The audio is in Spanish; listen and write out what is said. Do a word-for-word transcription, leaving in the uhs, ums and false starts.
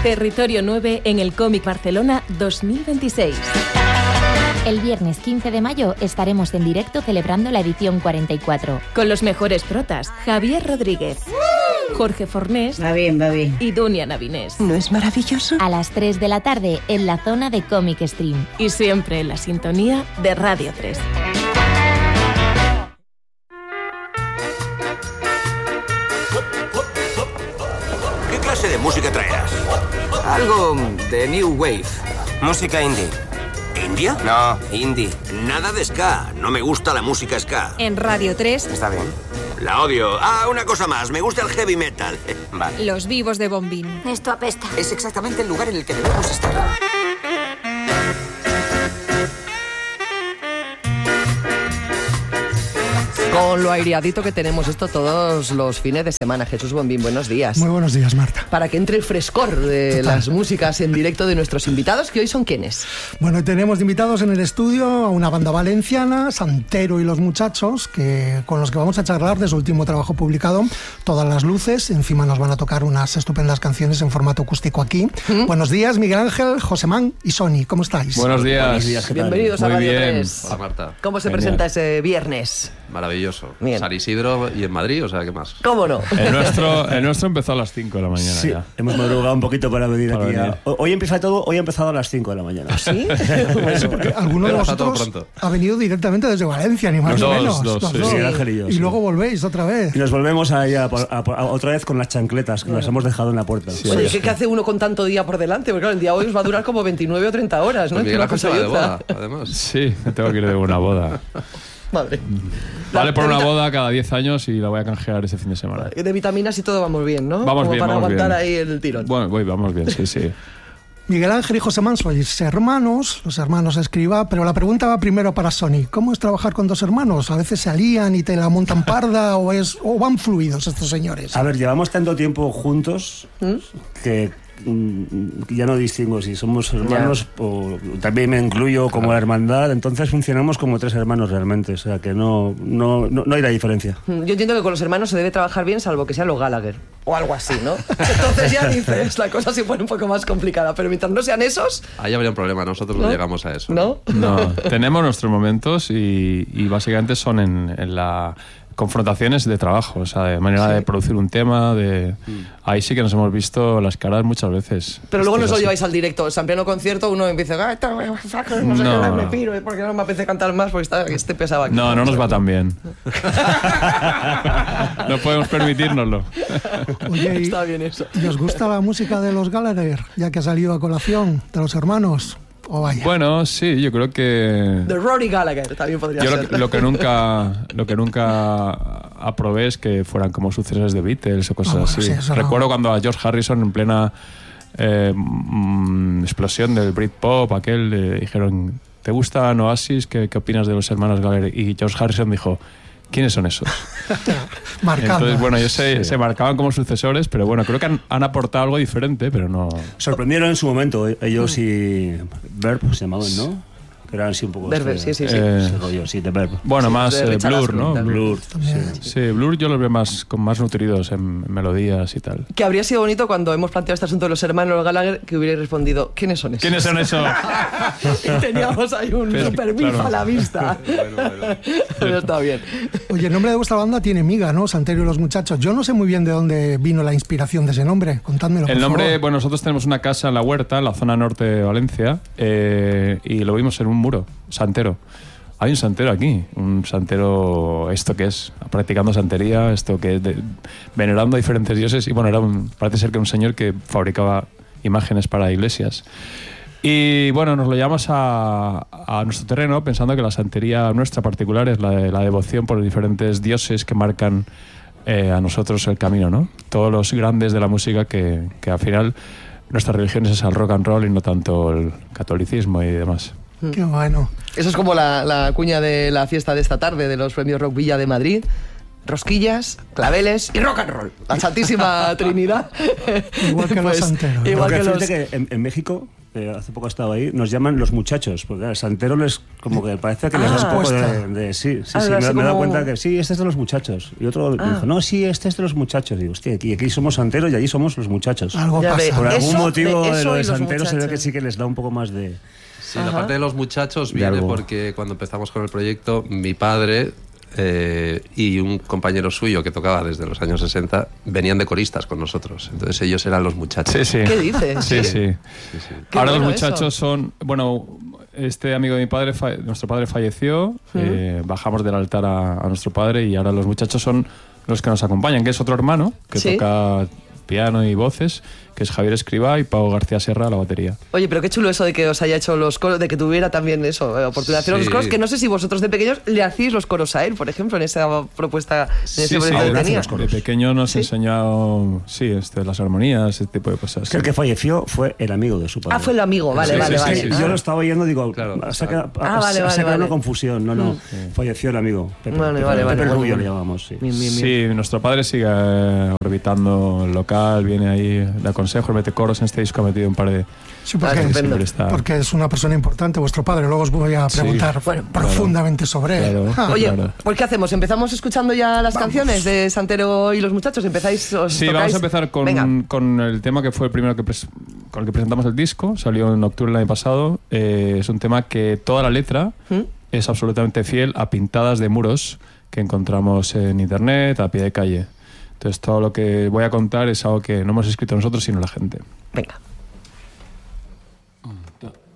Territorio nueve en el Cómic Barcelona dos mil veintiséis. El viernes quince de mayo estaremos en directo celebrando la edición cuarenta y cuatro. Con los mejores protas, Javier Rodríguez, Jorge Fornés va bien, va bien. y Dunia Navinés. ¿No es maravilloso? A las tres de la tarde en la zona de Comic Stream. Y siempre en la sintonía de Radio tres. ¿Qué clase de música traerás? Algo de New Wave. Música indie. ¿India? No, indie. Nada de ska. No me gusta la música ska. En Radio tres, Está bien. La odio. Ah, una cosa más. Me gusta el heavy metal. Vale. Los Vivos de Bombín. Esto apesta. Es exactamente el lugar en el que debemos estar. Con lo aireadito que tenemos esto todos los fines de semana. Jesús Bombín, buenos días. Muy buenos días, Marta. Para que entre el frescor de Total. las músicas en directo de nuestros invitados, que hoy son ¿quiénes? Bueno, tenemos de invitados en el estudio a una banda valenciana, Santero y los Muchachos, que, con los que vamos a charlar de su último trabajo publicado, Todas las Luces. Encima nos van a tocar unas estupendas canciones en formato acústico aquí. ¿Mm? Buenos días, Miguel Ángel, Josemán y Sony. ¿Cómo estáis? Buenos días. Buenos días, ¿qué tal? Bienvenidos a Muy Radio bien. tres. Hola, Marta. ¿Cómo se Genial. presenta ese viernes? Maravilloso. Bien. San Isidro y en Madrid, o sea, ¿qué más? ¿Cómo no? El nuestro, el nuestro empezó a las cinco de la mañana Sí, ya. hemos madrugado un poquito para venir Para aquí. venir. A... Hoy empieza todo, hoy ha empezado a las cinco de la mañana. ¿Sí? Sí, porque alguno de Pero pasa todo vosotros pronto. ha venido directamente desde Valencia, ni más Los ni dos, menos. dos, Los sí. dos. Sí, Ángel y yo, Y sí. luego volvéis otra vez. Y nos volvemos ahí a, por- a por- a otra vez con las chancletas, que las hemos dejado en la puerta. Sí. Oye, ¿qué, ¿qué hace uno con tanto día por delante? Porque claro, el día hoy os va a durar como veintinueve o treinta horas, ¿no? Pues Entre Miguel una Ángel se cosa va y de otra. boda, además. Sí, me tengo que ir de una boda. Madre. Vale La- por de una vita- boda cada diez años y la voy a canjear ese fin de semana. De vitaminas y todo vamos bien, ¿no? Vamos como bien, para vamos aguantar bien. ahí el tirón. Bueno, voy, vamos bien, sí, sí. Miguel Ángel y Josemán sois hermanos, los hermanos Escribá, pero la pregunta va primero para Sony. ¿Cómo es trabajar con dos hermanos? ¿A veces se alían y te la montan parda o, es, o van fluidos estos señores? A ver, llevamos tanto tiempo juntos que mm, ya no distingo si somos hermanos o también me incluyo como la hermandad, entonces funcionamos como tres hermanos realmente, o sea que no, no, no, no hay la diferencia. Yo entiendo que con los hermanos se debe trabajar bien, salvo que sean los Gallagher. O algo así, ¿no? Entonces ya dices, la cosa se pone un poco más complicada. Pero mientras no sean esos, Ahí habría un problema, nosotros no, ¿No? llegamos a eso. ¿no? No, tenemos nuestros momentos y, y básicamente son en, en la confrontaciones de trabajo, o sea, de manera Sí. de producir un tema, de ahí sí que nos hemos visto las caras muchas veces. Pero luego no Esto os lo es así. lleváis al directo. O sea, en pleno concierto uno empieza, "Ah, esta- no sé qué, No. me piro, porque no me apetece cantar más, porque está, este pesaba aquí". No, no nos va tan bien. No podemos permitírnoslo. Oye, y, Está bien eso. ¿y os gusta la música de los Gallagher, ya que ha salido a colación, de los hermanos? O vaya. Bueno, sí, yo creo que De Rory Gallagher también podría yo ser. lo, lo que nunca lo que nunca aprobé es que fueran como sucesores de Beatles o cosas Ah, bueno, así. sí, eso no. Recuerdo cuando a George Harrison en plena eh, mm, explosión del Britpop aquel le dijeron ¿te gusta Oasis? ¿Qué, ¿Qué opinas de los hermanos Gallagher? Y George Harrison dijo ¿quiénes son esos? Marcando. Entonces, bueno, ellos se, se marcaban como sucesores, pero bueno, creo que han, han aportado algo diferente, pero no... Sorprendieron en su momento, eh, ellos y Verb se llamaban, ¿no? Que eran así un poco... Verb, este- sí, sí, sí. Eh, ese rollo, sí, de Verb. Bueno, Sí, más de eh, Richard Blur, Ashcroft ¿no? también. Blur, También. sí. Sí, Blur yo los veo más, con más nutridos en melodías y tal. Que habría sido bonito cuando hemos planteado este asunto de los hermanos Gallagher que hubierais respondido, ¿quiénes son esos? ¿Quiénes son esos? Y teníamos ahí un Pero, super bif claro. a la vista. Pero está bien. Oye, el nombre de vuestra banda tiene miga, ¿no? Santero y los Muchachos. Yo no sé muy bien de dónde vino la inspiración de ese nombre. Contádmelo, El por nombre, favor. bueno, nosotros tenemos una casa en la huerta, en la zona norte de Valencia, eh, y lo vimos en un muro, santero. Hay un santero aquí, un santero, esto que es, practicando santería, esto que es, de- venerando a diferentes dioses, y bueno, era un, parece ser que un señor que fabricaba imágenes para iglesias. Y bueno, nos lo llevamos a, a nuestro terreno pensando que la santería nuestra particular es la, de, la devoción por los diferentes dioses que marcan eh, a nosotros el camino, ¿no? Todos los grandes de la música que, que al final nuestra religión es el rock and roll y no tanto el catolicismo y demás. Qué bueno. Eso es como la, la cuña de la fiesta de esta tarde de los premios Rock Villa de Madrid. Rosquillas, claveles y rock and roll. La Santísima Trinidad. Igual que los santeros, ¿no? Igual Tengo que que los... decirte que en, en México que hace poco he estado ahí, nos llaman los muchachos, porque al santero les como que parece que les Ah. da un poco de, Respuesta. de- sí, sí, Ah, sí, me, así me he dado como- cuenta que sí, este es de los muchachos. Y otro Ah. dijo, no, sí, este es de los muchachos. Digo, hostia, aquí, aquí somos santeros y allí somos los muchachos. Algo Ya ve, pasa. Por algún Eso motivo de- de, eso lo y de los santeros se ve que muchachos. sí que les da un poco más de... Sí, la Ajá. parte de los muchachos De viene algo. porque cuando empezamos con el proyecto, mi padre eh, y un compañero suyo que tocaba desde los años sesenta venían de coristas con nosotros. Entonces ellos eran los muchachos. Sí, sí. ¿Qué dices? Sí, sí. Sí, sí. Qué Ahora bueno los eso. muchachos son, bueno, este amigo de mi padre, fa- nuestro padre falleció, eh, bajamos del altar a, a nuestro padre y ahora los muchachos son los que nos acompañan, que es otro hermano que Sí. toca piano y voces, que es Javier Escribá y Pau García Serra a la batería. Oye, pero qué chulo eso de que os haya hecho los coros, de que tuviera también eso, eh, oportunidad de hacer los Sí. coros, que no sé si vosotros de pequeños le hacéis los coros a él, por ejemplo, en esa propuesta, en ese Sí, sí, proyecto que aún hace tenía. los coros. de pequeño nos ¿Sí? enseñado, sí, este, las armonías, ese tipo de cosas. Es que el sí. que falleció fue el amigo de su padre. Ah, fue el amigo, vale, Sí, vale, sí, vale. sí, Es que Ah. yo lo estaba oyendo, digo, Claro, ha o sea, sacado, Ah, ha- vale, ha vale, sacado vale. una confusión. No, no, falleció el amigo. Pepe, Vale, Pepe, vale, vale, Pepe vale. Rubio le llamamos, sí. Bien, bien, bien. Sí, nuestro padre sigue eh, orbitando el local, viene ahí, da consejos, mete coros. En este disco ha metido un par de... Sí, Ah, porque, estupendo. siempre está- porque es una persona importante, vuestro padre. Luego os voy a Sí. preguntar Bueno, profundamente sobre él. Claro. Ah, Oye, Claro. pues ¿qué hacemos? ¿Empezamos escuchando ya las canciones de Santero y los muchachos? ¿Empezáis? Os Sí, tocáis? vamos a empezar Venga. con, con el tema que fue el primero que pres- con el que presentamos el disco, salió en octubre del año pasado. Eh, es un tema que toda la letra ¿Mm? es absolutamente fiel a pintadas de muros que encontramos en internet, a pie de calle. Entonces todo lo que voy a contar es algo que no hemos escrito nosotros, sino la gente. Venga.